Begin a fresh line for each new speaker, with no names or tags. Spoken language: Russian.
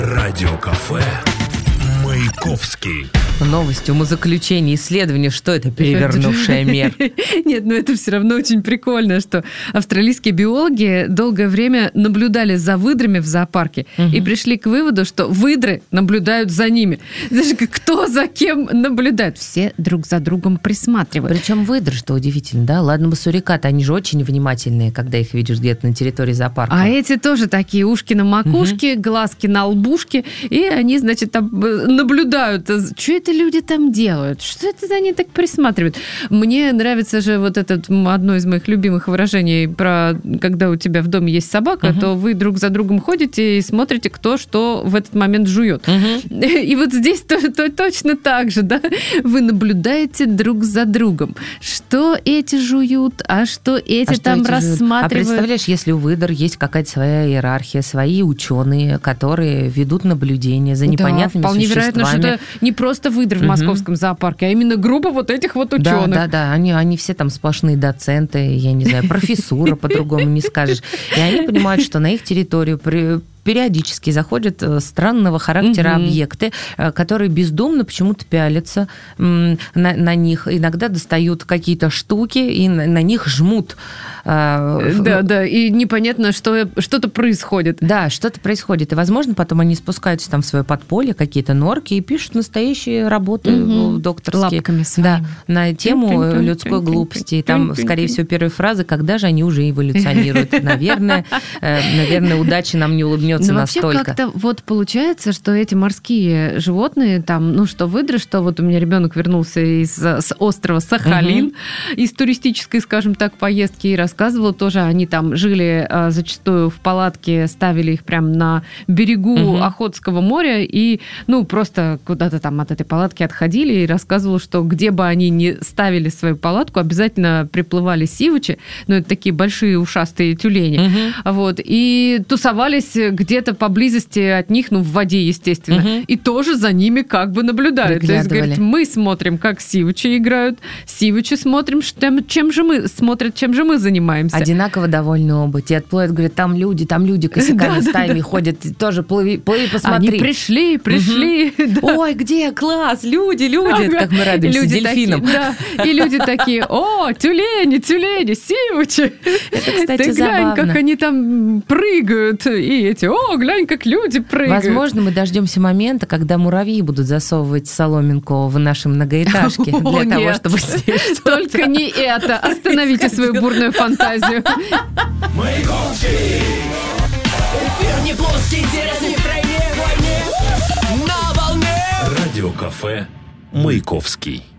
Радиокафе Маяковский.
Новость, умозаключение, исследование, что это перевернувшая мир?
Нет, но это все равно очень прикольно, что австралийские биологи долгое время наблюдали за выдрами в зоопарке и пришли к выводу, что выдры наблюдают за ними. Даже кто за кем наблюдает? Все друг за другом присматривают.
Причем выдры, что удивительно, да? Ладно бы сурикаты, они же очень внимательные, когда их видишь где-то на территории зоопарка.
А эти тоже такие ушки на макушке, глазки на лбушке, и они, значит, там наблюдают. Что это люди там делают? Что это они так присматривают? Мне нравится же вот это одно из моих любимых выражений про когда у тебя в доме есть собака, то вы друг за другом ходите и смотрите, кто что в этот момент жует. И вот здесь точно так же, да? Вы наблюдаете друг за другом. Что эти жуют, а что эти там рассматривают.
А представляешь, если у выдр есть какая-то своя иерархия, свои ученые, которые ведут наблюдение за непонятными
вполне
существами.
вероятно, что это не просто выдры в московском зоопарке, а именно группа вот этих вот ученых.
Да, они все там сплошные доценты, я не знаю, профессура, по-другому не скажешь. И они понимают, что на их территорию периодически заходят странного характера объекты, которые бездумно почему-то пялятся на них. Иногда достают какие-то штуки и на них жмут.
Да, и непонятно, что-то происходит.
Да, что-то происходит. И, возможно, потом они спускаются там в свое подполье, какие-то норки, и пишут настоящие работы докторские.
Лапками своими.
Да, на тему людской глупости. И там, скорее всего, первые фразы, когда же они уже эволюционируют. Наверное, удача нам не улыбнется.
Но
настолько.
Вообще как-то вот получается, что эти морские животные, там, что выдры, что вот у меня ребенок вернулся с острова Сахалин, из туристической, скажем так, поездки, и рассказывал тоже, они там жили зачастую в палатке, ставили их прямо на берегу Охотского моря и, просто куда-то там от этой палатки отходили, и рассказывал, что где бы они ни ставили свою палатку, обязательно приплывали сивучи, это такие большие ушастые тюлени, и тусовались где-то поблизости от них, в воде, естественно, и тоже за ними как бы наблюдали. То есть, говорит, мы смотрим, как сивучи играют, сивучи смотрим, чем же мы занимаемся.
Одинаково довольны оба. Те отплывают, говорят, там люди косяками стаями ходят, тоже плыви, посмотри.
Они пришли.
Ой, где? Класс, люди, как мы радуемся дельфинам.
И люди такие, о, тюлени, сивучи.
Это, кстати,
ты глянь, как они там прыгают, и эти, о, глянь, как люди прыгают.
Возможно, мы дождемся момента, когда муравьи будут засовывать соломинку в наши многоэтажки для того, чтобы съесть.
Только не это. Остановите свою бурную фантазию.
Маяковский.
Эфир не плоский, интересный в тройне, войне. На волне.
Радиокафе Маяковский.